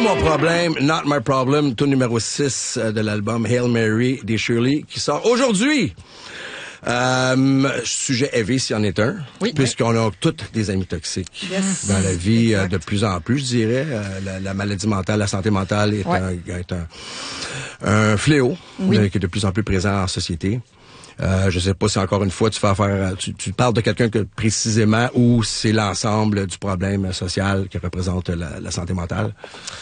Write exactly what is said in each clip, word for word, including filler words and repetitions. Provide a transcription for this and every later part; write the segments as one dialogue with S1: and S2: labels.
S1: mon problème, not my problem, tout numéro six de l'album Hail Mary des Shirley qui sort aujourd'hui. Euh, sujet heavy s'il y en est un,
S2: oui,
S1: puisqu'on a toutes des amis toxiques
S2: yes.
S1: dans la vie euh, de plus en plus, je dirais. Euh, la, la maladie mentale, la santé mentale est,
S2: ouais.
S1: un, est un, un fléau
S2: oui.
S1: euh, qui est de plus en plus présent en société. Euh, je sais pas si encore une fois tu fais affaire, tu, tu parles de quelqu'un que précisément ou c'est l'ensemble du problème social qui représente la, la santé mentale.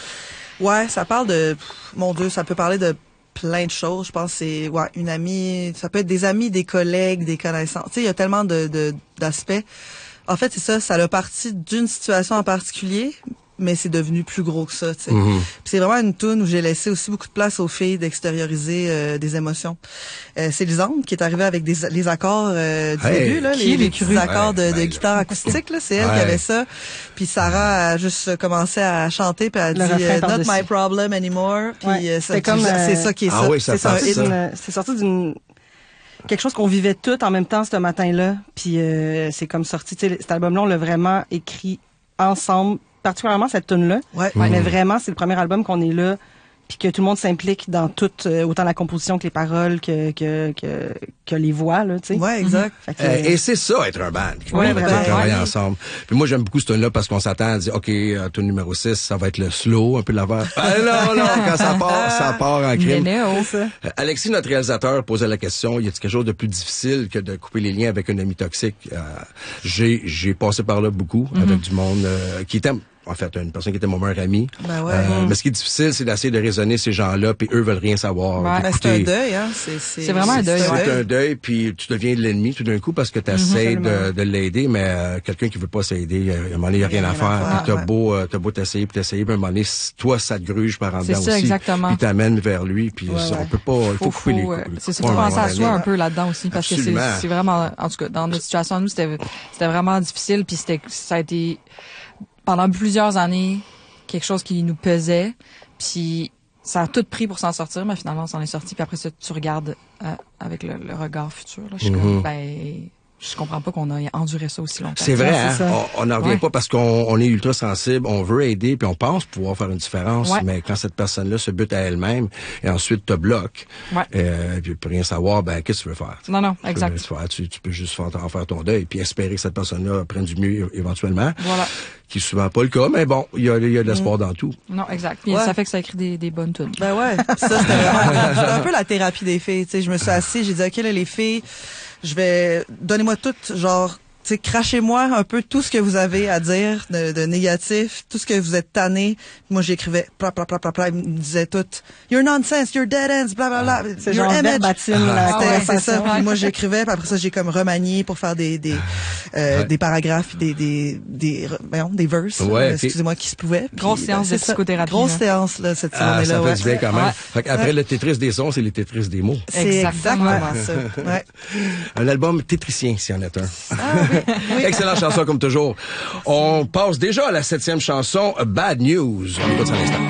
S3: Ouais, ça parle de, mon Dieu, ça peut parler de plein de choses. Je pense que c'est ouais, une amie, ça peut être des amis, des collègues, des connaissances. Tu sais, il y a tellement de, de d'aspects. En fait, c'est ça, ça a parti d'une situation en particulier, mais c'est devenu plus gros que ça, tu sais. Mm-hmm. Puis c'est vraiment une toune où j'ai laissé aussi beaucoup de place aux filles d'extérioriser euh, des émotions. Euh, c'est Lisande qui est arrivée avec des les accords euh, du
S1: hey,
S3: début là, les, les petits accords de, de
S1: hey,
S3: guitare acoustique là, c'est elle
S1: hey.
S3: qui avait ça. Puis Sarah a juste commencé à chanter puis elle a dit euh, Not my problem anymore. Puis
S2: ouais.
S3: euh,
S2: c'est comme euh,
S3: c'est ça qui est
S1: ah
S3: ça.
S1: Oui, ça
S3: c'est ça.
S2: Une, c'est sorti d'une quelque chose qu'on vivait toutes en même temps ce matin-là. Puis euh, c'est comme sorti. Tu sais, cet album-là, on l'a vraiment écrit ensemble. Particulièrement cette tune-là.
S3: Ouais.
S2: Mais mmh. vraiment, c'est le premier album qu'on est là, puis que tout le monde s'implique dans tout, euh, autant la composition que les paroles, que que que, que les voix, là, tu sais.
S3: Ouais, exact.
S1: Mmh. Que, euh, et c'est ça, être un band.
S2: Oui,
S1: on
S2: vraiment.
S1: travailler
S2: ouais.
S1: ensemble. Puis moi, j'aime beaucoup ce tune-là parce qu'on s'attend à dire, OK, euh, tune numéro six, ça va être le slow, un peu de la voix. Ah non, non, quand ça part, ça part en crime. Euh, Alexis, notre réalisateur, posait la question, y a-t-il quelque chose de plus difficile que de couper les liens avec un ami toxique? Euh, j'ai j'ai passé par là beaucoup, mmh. avec du monde euh, qui était... En fait, une personne qui était mon meilleur ami.
S3: Ben ouais.
S1: euh, mais ce qui est difficile, c'est d'essayer de raisonner ces gens-là, puis eux veulent rien savoir.
S2: Ouais.
S3: Ben, c'est un deuil, hein. C'est, c'est,
S2: c'est vraiment un deuil.
S1: C'est
S2: ouais.
S1: un deuil, puis tu deviens de l'ennemi tout d'un coup parce que tu essaies mm-hmm, de, de l'aider, mais euh, quelqu'un qui veut pas s'aider, à un moment donné, il n'y a rien, rien à faire. faire. Puis t'as ouais. beau, euh, t'as beau t'essayer, puis t'essayer, puis à un moment donné, toi, ça te gruge par en dedans aussi.
S2: Exactement.
S1: Puis t'amènes vers lui, puis
S2: ouais,
S1: ça,
S2: ouais.
S1: on peut pas, il faut, faut couper les
S2: coups. C'est ça, il faut penser à soi un peu là-dedans aussi, parce Absolument. que c'est, c'est vraiment, en tout cas, dans notre situation, nous, c'était, c'était vraiment difficile, puis c'était, ça a été, pendant plusieurs années, quelque chose qui nous pesait, puis ça a tout pris pour s'en sortir, mais finalement, on s'en est sorti, puis après ça, tu regardes euh, avec le, le regard futur, là, je suis mm-hmm. comme, ben... Je comprends pas qu'on a enduré ça aussi longtemps.
S1: C'est vrai,
S2: ouais,
S1: hein?
S2: c'est
S1: On n'en revient ouais. pas parce qu'on on est ultra sensible, on veut aider, puis on pense pouvoir faire une différence, ouais. mais quand cette personne-là se bute à elle-même et ensuite te bloque,
S2: ouais.
S1: euh, puis peut rien savoir, ben qu'est-ce que tu veux faire?
S2: Non, non, exact.
S1: Tu, faire, tu, tu peux juste faire, en faire ton deuil, puis espérer que cette personne-là prenne du mieux éventuellement.
S2: Voilà.
S1: Qui est souvent pas le cas, mais bon, il y a, il y a de l'espoir mmh. dans tout.
S2: Non, exact. Puis ouais. ça fait que ça écrit des, des bonnes tunes.
S3: Ben ouais. Ça, c'était vraiment, c'était un peu la thérapie des filles. Tu sais, je me suis assise, j'ai dit, OK, là, les filles, je vais, donnez-moi tout, genre, tu sais, crachez-moi un peu tout ce que vous avez à dire de, de négatif, tout ce que vous êtes tanné. Moi, j'écrivais, pla, pla, pla, pla, pla, ils me disaient tout, you're nonsense, you're dead ends, bla, bla, bla.
S2: C'est genre verbatim,
S3: ah, ouais, c'est ça. Puis moi, j'écrivais, puis après ça, j'ai comme remanié pour faire des, des, euh, ouais. des paragraphes, des, des, des, voyons, des verses,
S1: ouais,
S3: euh, excusez-moi, qui se pouvaient. Puis,
S2: grosse séance de psychothérapie.
S3: Grosse séance, là, cette
S1: ah,
S3: semaine-là.
S1: Ça
S3: ouais.
S1: fait du bien quand même.
S2: Ouais.
S1: Fait qu'après ouais. le Tetris des sons, c'est les Tetris des mots.
S3: C'est exactement, exactement ça. Ouais.
S1: Un album tétricien, s'il y en a un.
S3: Ah, oui. oui.
S1: Excellente chanson comme toujours. On passe déjà à la septième chanson, Bad News. On écoute ça à l'instant.